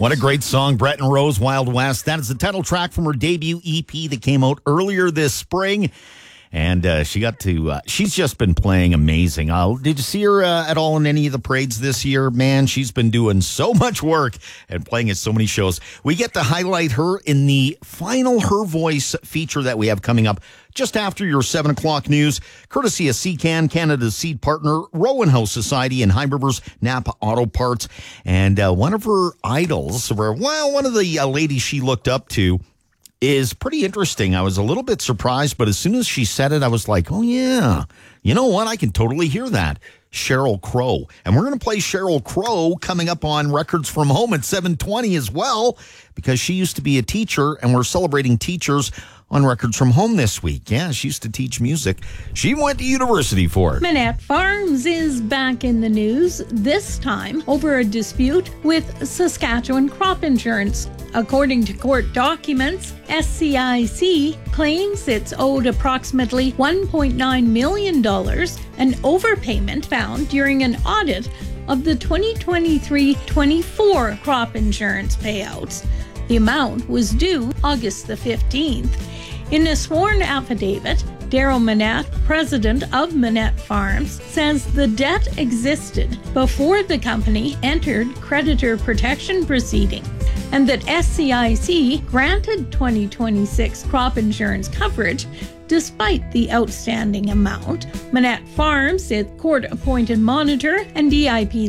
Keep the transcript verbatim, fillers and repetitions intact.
What a great song, Brett and Rose, Wild West. That is the title track from her debut E P that came out earlier this spring. And uh, she got to, uh, she's just been playing amazing. Uh, did you see her uh, at all in any of the parades this year? Man, she's been doing so much work and playing at so many shows. We get to highlight her in the final Her Voice feature that we have coming up just after your seven o'clock news, courtesy of C CAN, Canada's seed partner, Rowan House Society, and High Rivers Napa Auto Parts. And uh, one of her idols, or, well, one of the uh, ladies she looked up to, is pretty interesting. I was a little bit surprised, but as soon as she said it, I was like, oh, yeah, you know what? I can totally hear that. Sheryl Crow. And we're going to play Sheryl Crow coming up on Records from Home at seven twenty as well, because she used to be a teacher, and we're celebrating teachers on Records from Home this week. Yeah, she used to teach music. She went to university for it. Manette Farms is back in the news, this time over a dispute with Saskatchewan Crop Insurance. According to court documents, S C I C claims it's owed approximately one point nine million dollars, an overpayment found during an audit of the twenty twenty-three twenty-four crop insurance payouts. The amount was due August the fifteenth. In a sworn affidavit, Daryl Manette, president of Manette Farms, says the debt existed before the company entered creditor protection proceeding, and that S C I C granted twenty twenty-six crop insurance coverage despite the outstanding amount. Manette Farms, its court-appointed monitor and D I P